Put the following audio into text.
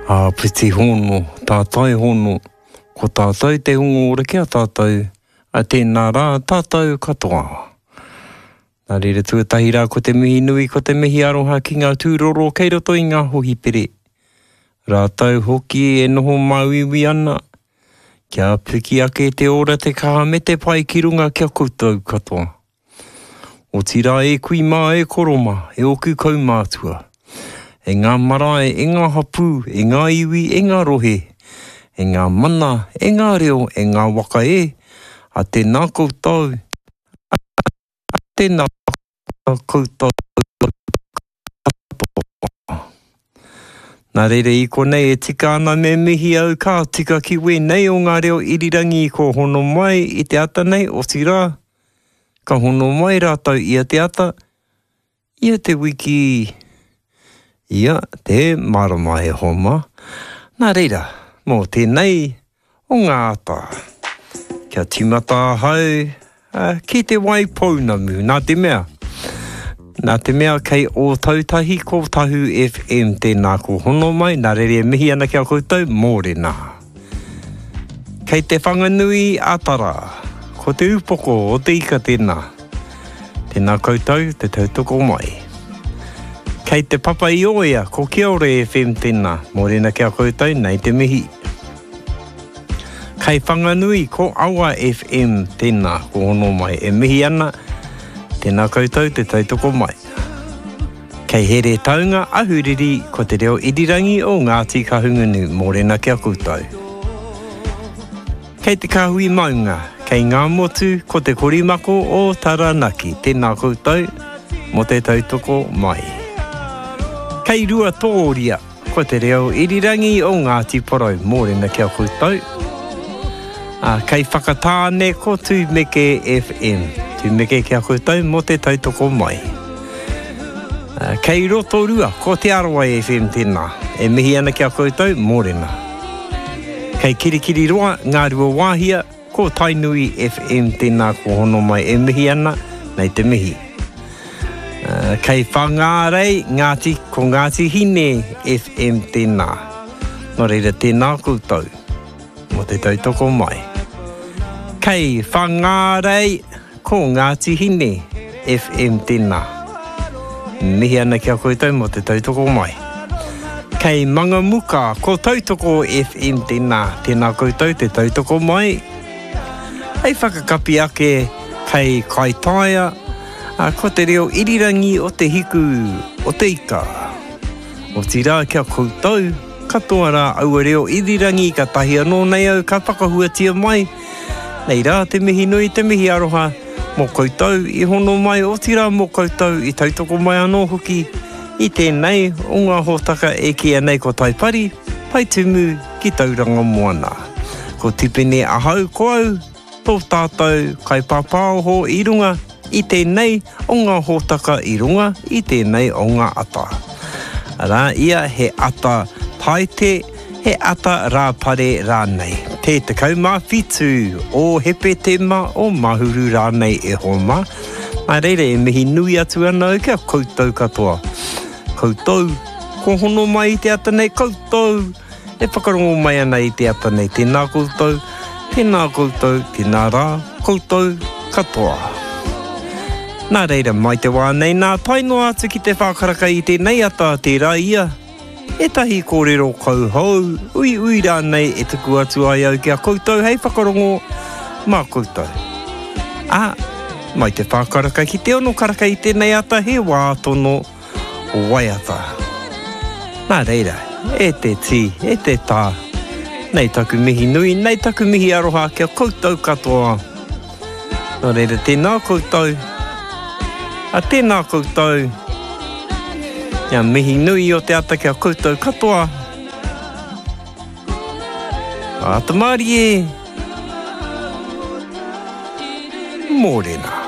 Piti hono, tātai hono, ko tātai te hungo ore kia tātai, a tēnā rā tātai katoa. Nā reira tuatahi rā ko te mihi nui, ko te mihi aroha ki ngā tūroro, kei roto i ngā hohi pere. Rātau hoki e noho mauiwi ana, kia piki ake te ora te kaha me te pai ki runga kia koutou katoa. O tira e kui mā e koroma, e oku kaumātua. E ngā marae, e ngā hapū, e ngā iwi, e ngā rohe, e ngā mana, e ngā reo, e ngā waka e, a tēnā koutou, a tēnā koutou. Nā reire i konei e tika ana me mihi au ka tika ki wēnei o ngā reo irirangi ko hono mai i te ata nei o tira. Ka hono mai rātau ia te ata, ia te wiki, ia te marama e homa. Nā reira, mō tēnei o ngā ata. Kia timata hau, ki te wai pounamu, nā te mea. Nā te mea kei o tautahi ko Tahu FM tēnā ko hono mai, nā reire mihi ana kia koutou, mōrena. Kei te whanganui atara, ko te upoko o te ika tēnā. Tēnā koutou, te tautoko mai. Kei te papa i oia, ko Kia Ora FM tēnā, mōrena kia koutou, nei te mihi. Kei whanganui, ko Awa FM tēnā, ko hono mai, e mihi ana, tēnā koutou, te tautoko mai. Kei here taunga ahuriri, ko te reo irirangi o Ngāti Kahungunu, mōrena kia koutou. Kei te kahui maunga, kei ngā motu, ko te korimako o Taranaki, tēnā koutou, mo te tautoko mai. Kei rua tōria, ko te reo irirangi o Ngāti Porou, mōrena kia koutou. Kei whakatāne ko Tūmeke FM, Tūmeke kia koutou, mo te tautoko mai. Kei Rotorua, ko te Arawai FM tēnā, e mihi ana kia koutou, mōrena. Kei Kirikiri Roa, ngā rua wāhia, ko Tainui FM tēnā, ko hono mai, e mihi ana, nei te mihi. Kei Whangārei, ko Ngāti Hine FM tēnā, no reira tēnā koutou, mo te tautoko mai. Kei Whangārei, ko Ngāti Hine FM tēnā, mihi ana kia koutou, mo te tautoko mai. Kei Mangamuka, ko Tautoko FM tēnā, tēnā koutou, te tautoko mai. Hei whakakapi ake, kei Kaitaia, ko te reo irirangi o te hiku, o te ika. O tira kia koutou, katoa rā aua reo irirangi ka tahi anō nei au, ka whakahuatia mai. Nei rā, te mihi nui, te mihi aroha, mō koutou, i hono mai, o tira mō koutou, i tautoko mai anō hoki, i tēnei, o ngā hōtaka e kia nei ko taipari, pai tumu ki tauranga moana. Ko tipene ahau ko au, tō tātou kai pāpāoho i runga, i tēnei o ngā hōtaka i runga, i tēnei o ngā ata. Rā ia he ata paite, he ata rāpare rānei. Te tekau mā whitu o hepe te mā o mahuru rānei e homa. Nā reire e mihi nui atu ana au kia koutou katoa. Koutou, ko hono mai i te ata nei, koutou, e whakarongo mai ana i te ata nei, tēnā koutou, tēnā rā, koutou, katoa. Nā reira, mai te wā nei, nā tainoa atu ki te whakaraka i te nei ata te rā ia, e tahi kōrero kauhau, ui rā nei e tuku atu ai au kia koutou, hei whakarongo, mā koutou. Mai te whakaraka ki te ono karaka i te nei ata, he wā tono, o waiata. Nā reira, e te ti, e te tā. Nei taku mihi nui, nei taku mihi aroha, kia koutou katoa. Nā reira, tēnā koutou. Tēnā koutou. Ia mihi nui o te ata kia koutou katoa. Atamari e. Mōrena.